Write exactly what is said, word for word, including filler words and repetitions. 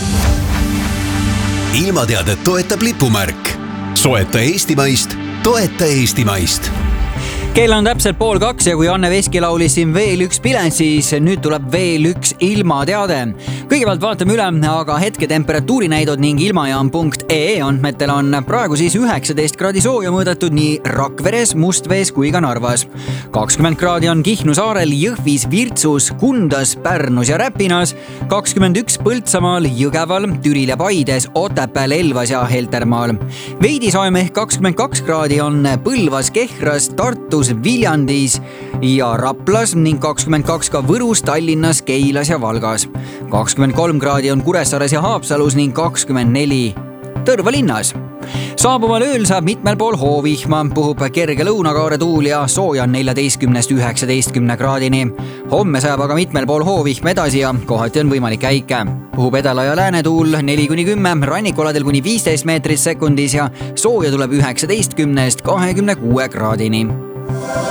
Ilmateadet toetab lipumärk. Soeta Eestimaist, toeta Eestimaist. Kell on täpselt pool kaks ja kui Anne Veski laulis siin veel üks pilend, siis nüüd tuleb veel üks ilmateade. Kõigepealt vaatame üle, aga hetke temperatuuri näidud ning ilmajaam punkt ee andmetel on praegu siis üheksateist kraadi sooja mõõdetud nii Rakveres, Mustvees kui ka Narvas. kakskümmend kraadi on Kihnu saarel, Jõhvis, Virtsus, Kundas, Pärnus ja Räpinas, kakskümmend üks Põltsamaal, Jõgeval, Türil ja Paides, Otepääl, Elvas ja Heltermaal. Veidi soojem ehk kakskümmend kaks kraadi on Põlvas, Kehras, Tartus, Viljandis ja Raplas ning kakskümmend kaks ka Võrus, Tallinnas, Keilas ja Valgas. kakskümmend kolm kraadi on Kuressaares ja Haapsalus ning kakskümmend neli Tõrva linnas. Saabuval ööl saab mitmel pool hoovihma, puhub kerge lõunakaare tuul ja sooja on neljateistkümnest üheksateistkümne kraadini. Homme sajab aga mitmel pool hoovihm edasi ja kohati on võimalik käike. Puhub edala ja läänetuul neli kuni kümme, rannikualadel kuni viisteist meetrit sekundis ja sooja tuleb üheksateistkümnest kahekümne kuue kraadini.